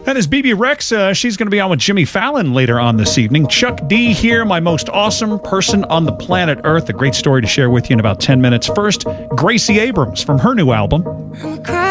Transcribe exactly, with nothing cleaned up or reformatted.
That is B B Rex. Uh, she's going to be on with Jimmy Fallon later on this evening. Chuck D here, my most awesome person on the planet Earth. A great story to share with you in about ten minutes. First, Gracie Abrams from her new album.